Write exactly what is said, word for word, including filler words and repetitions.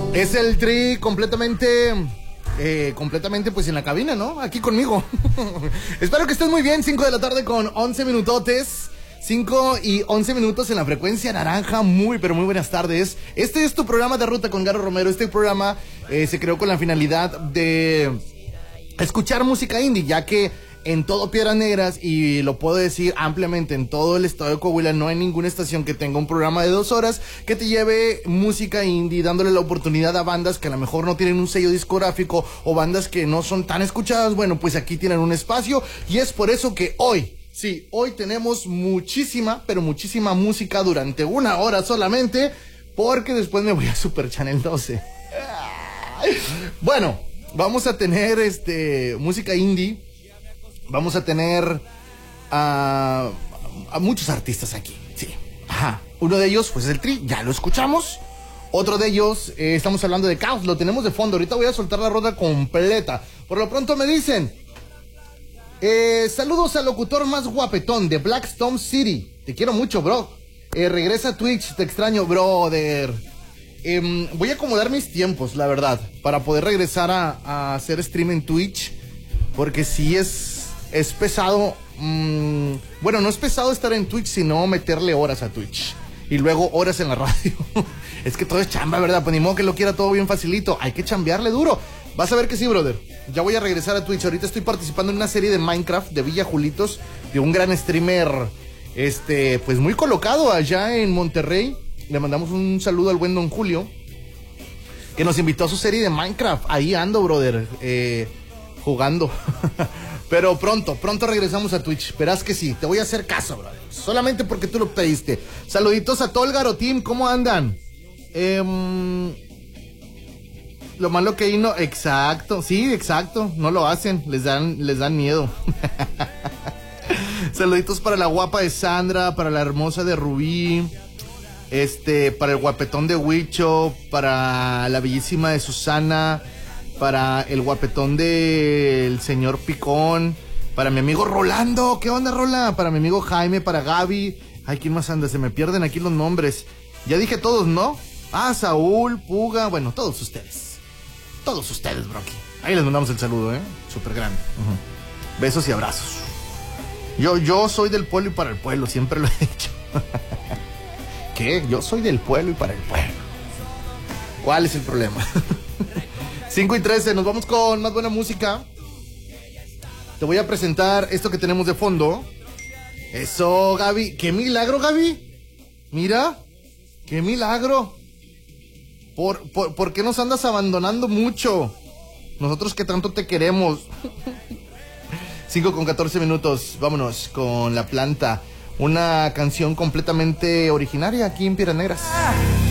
Es el Tri completamente, eh, completamente pues en la cabina, ¿no? Aquí conmigo. Espero que estés muy bien, cinco de la tarde con once minutotes. cinco y once minutos en la frecuencia naranja. Muy, pero muy buenas tardes. Este es tu programa de Ruta con Garo Romero. Este programa eh, se creó con la finalidad de escuchar música indie, ya que en todo Piedras Negras, y lo puedo decir ampliamente, en todo el estado de Coahuila no hay ninguna estación que tenga un programa de dos horas que te lleve música indie, dándole la oportunidad a bandas que a lo mejor no tienen un sello discográfico o bandas que no son tan escuchadas. Bueno, pues aquí tienen un espacio, y es por eso que hoy, sí, hoy tenemos muchísima, pero muchísima música durante una hora solamente, porque después me voy a Super Channel doce. Bueno, vamos a tener este música indie. Vamos a tener a, a muchos artistas aquí, sí. Ajá. Uno de ellos, pues, es el Tri, ya lo escuchamos. Otro de ellos, eh, estamos hablando de Caos, lo tenemos de fondo. Ahorita voy a soltar la ronda completa. Por lo pronto me dicen, eh, saludos al locutor más guapetón de Blackstone City. Te quiero mucho, bro. Eh, regresa a Twitch, te extraño, brother. Eh, voy a acomodar mis tiempos, la verdad, para poder regresar a, a hacer stream en Twitch. Porque si es... Es pesado, mmm, bueno, no es pesado estar en Twitch, sino meterle horas a Twitch. Y luego horas en la radio. Es que todo es chamba, ¿verdad? Pues ni modo que lo quiera todo bien facilito. Hay que chambearle duro. Vas a ver que sí, brother. Ya voy a regresar a Twitch. Ahorita estoy participando en una serie de Minecraft de Villa Julitos, de un gran streamer, este, pues muy colocado allá en Monterrey. Le mandamos un saludo al buen Don Julio, que nos invitó a su serie de Minecraft. Ahí ando, brother, eh, jugando. Pero pronto, pronto regresamos a Twitch. Verás que sí, te voy a hacer caso, brother. Solamente porque tú lo pediste. Saluditos a todo el Garo Team, ¿cómo andan? Eh, lo malo que ahí no... Exacto, sí, exacto. No lo hacen, les dan, les dan miedo. Saluditos para la guapa de Sandra, para la hermosa de Rubí, este, para el guapetón de Huicho, para la bellísima de Susana, para el guapetón del señor Picón, para mi amigo Rolando. ¿Qué onda, Rola? Para mi amigo Jaime, para Gaby. Ay, ¿quién más anda? Se me pierden aquí los nombres. Ya dije todos, ¿no? Ah, Saúl, Puga, bueno, todos ustedes. Todos ustedes, broki. Ahí les mandamos el saludo, ¿eh? Súper grande. Uh-huh. Besos y abrazos. Yo, yo soy del pueblo y para el pueblo, siempre lo he dicho. ¿Qué? Yo soy del pueblo y para el pueblo. ¿Cuál es el problema? cinco y trece, nos vamos con más buena música. Te voy a presentar esto que tenemos de fondo. Eso, Gaby. ¡Qué milagro, Gaby! Mira, qué milagro. ¿Por, por, ¿por qué nos andas abandonando mucho? Nosotros que tanto te queremos. cinco con catorce minutos, vámonos con La Planta. Una canción completamente originaria aquí en Piedras Negras.